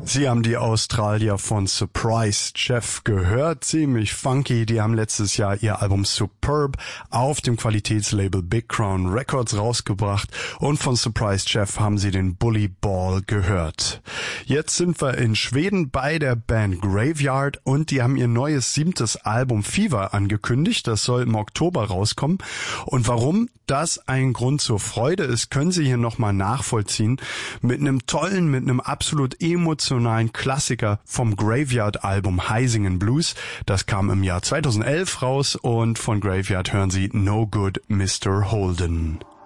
Sie haben die Australier von Surprise Chef gehört, ziemlich funky. Die haben letztes Jahr ihr Album Superb auf dem Qualitätslabel Big Crown Records rausgebracht und von Surprise Chef haben sie den Bully Ball gehört. Jetzt sind wir in Schweden bei der Band Graveyard und die haben ihr neues 7. Album Fever angekündigt. Das soll im Oktober rauskommen. Und warum das ein Grund zur Freude ist, können Sie hier nochmal nachvollziehen mit einem absolut emotionalen Klassiker vom Graveyard-Album Heisingen Blues. Das kam im Jahr 2011 raus und von Graveyard hören Sie No Good Mr. Holden.